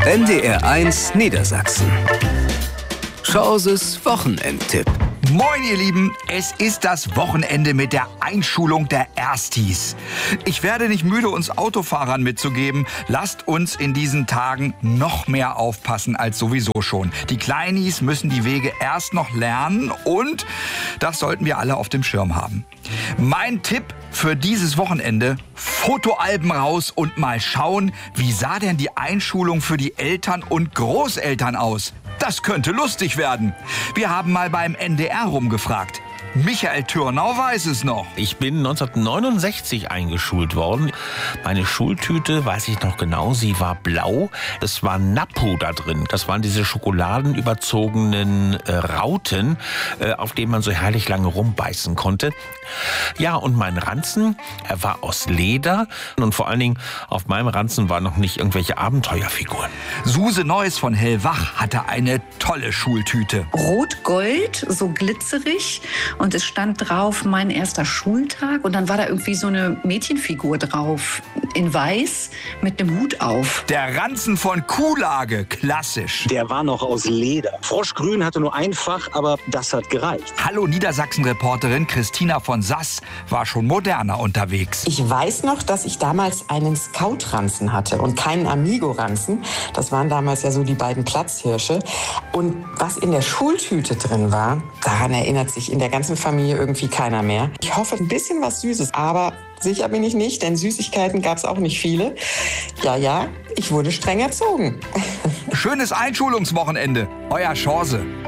NDR1 Niedersachsen. Chauses Wochenendtipp. Moin ihr Lieben, es ist das Wochenende mit der Einschulung der Erstis. Ich werde nicht müde, uns Autofahrern mitzugeben, lasst uns in diesen Tagen noch mehr aufpassen als sowieso schon. Die Kleinis müssen die Wege erst noch lernen und das sollten wir alle auf dem Schirm haben. Mein Tipp für dieses Wochenende: Fotoalben raus und mal schauen, wie sah denn die Einschulung für die Eltern und Großeltern aus? Das könnte lustig werden. Wir haben mal beim NDR rumgefragt. Michael Türnau weiß es noch. Ich bin 1969 eingeschult worden. Meine Schultüte, weiß ich noch genau, sie war blau. Es war Nappo da drin. Das waren diese schokoladenüberzogenen Rauten, auf denen man so herrlich lange rumbeißen konnte. Ja, und mein Ranzen, er war aus Leder. Und vor allen Dingen auf meinem Ranzen waren noch nicht irgendwelche Abenteuerfiguren. Suse Neuss von Hellwach hatte eine tolle Schultüte. Rot-Gold, so glitzerig. Und es stand drauf, mein erster Schultag. Und dann war da irgendwie so eine Mädchenfigur drauf, in weiß, mit einem Hut auf. Der Ranzen von Kuhlage, klassisch. Der war noch aus Leder. Froschgrün hatte nur ein Fach, aber das hat gereicht. Hallo Niedersachsen-Reporterin Christina von Sass war schon moderner unterwegs. Ich weiß noch, dass ich damals einen Scout-Ranzen hatte und keinen Amigo-Ranzen. Das waren damals ja so die beiden Platzhirsche. Und was in der Schultüte drin war, daran erinnert sich in der ganzen Familie irgendwie keiner mehr. Ich hoffe, ein bisschen was Süßes, aber sicher bin ich nicht, denn Süßigkeiten gab es auch nicht viele. Ja, ich wurde streng erzogen. Schönes Einschulungswochenende, euer Chance.